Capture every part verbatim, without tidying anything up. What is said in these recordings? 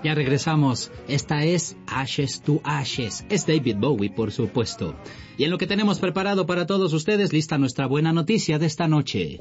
Ya regresamos. Esta es Ashes to Ashes. Es David Bowie, por supuesto. Y en lo que tenemos preparado para todos ustedes, lista nuestra buena noticia de esta noche.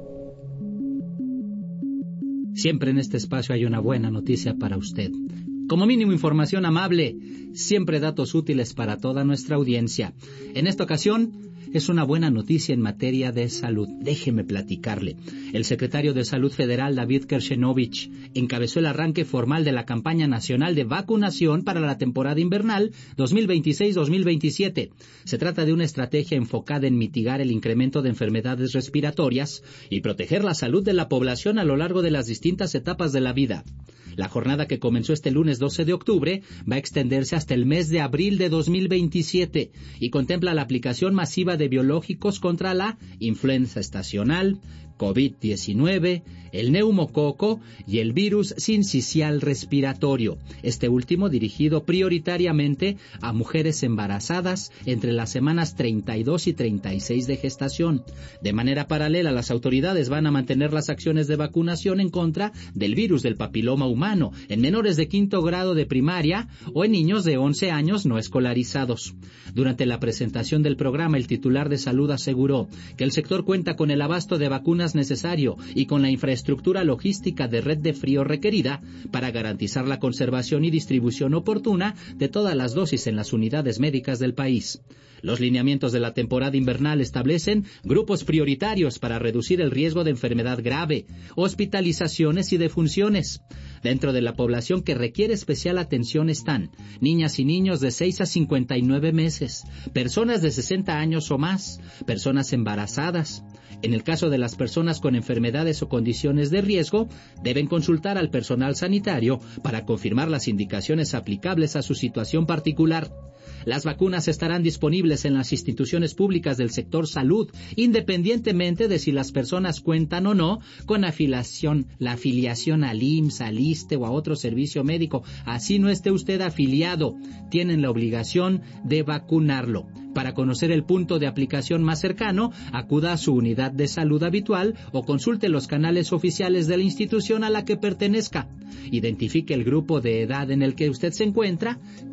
Siempre en este espacio hay una buena noticia para usted. Como mínimo información amable, siempre datos útiles para toda nuestra audiencia. En esta ocasión es una buena noticia en materia de salud. Déjeme platicarle. El secretario de Salud Federal, David Kershenovich, encabezó el arranque formal de la campaña nacional de vacunación para la temporada invernal dos mil veintiséis dos mil veintisiete. Se trata de una estrategia enfocada en mitigar el incremento de enfermedades respiratorias y proteger la salud de la población a lo largo de las distintas etapas de la vida. La jornada, que comenzó este lunes doce de octubre, va a extenderse hasta el mes de abril de dos mil veintisiete y contempla la aplicación masiva de biológicos contra la influenza estacional, COVID diecinueve, el neumococo y el virus sincicial respiratorio, este último dirigido prioritariamente a mujeres embarazadas entre las semanas treinta y dos y treinta y seis de gestación. De manera paralela, las autoridades van a mantener las acciones de vacunación en contra del virus del papiloma humano en menores de quinto grado de primaria o en niños de once años no escolarizados. Durante la presentación del programa, el titular de Salud aseguró que el sector cuenta con el abasto de vacunas necesario y con la infraestructura logística de red de frío requerida para garantizar la conservación y distribución oportuna de todas las dosis en las unidades médicas del país. Los lineamientos de la temporada invernal establecen grupos prioritarios para reducir el riesgo de enfermedad grave, hospitalizaciones y defunciones. Dentro de la población que requiere especial atención están niñas y niños de seis a cincuenta y nueve meses, personas de sesenta años o más, personas embarazadas. En el caso de las personas con enfermedades o condiciones de riesgo, deben consultar al personal sanitario para confirmar las indicaciones aplicables a su situación particular. Las vacunas estarán disponibles en las instituciones públicas del sector salud, independientemente de si las personas cuentan o no con afiliación, la afiliación al I M S S, al ISSSTE o a otro servicio médico. Así no esté usted afiliado, tienen la obligación de vacunarlo. Para conocer el punto de aplicación más cercano, acuda a su unidad de salud habitual o consulte los canales oficiales de la institución a la que pertenezca. Identifique el grupo de edad en el que usted se encuentra,